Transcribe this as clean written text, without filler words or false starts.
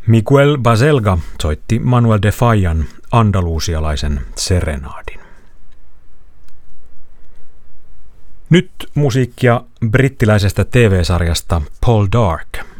Miguel Baselga soitti Manuel de Fallan andalusialaisen serenaadin. Nyt musiikkia brittiläisestä TV-sarjasta Paul Dark.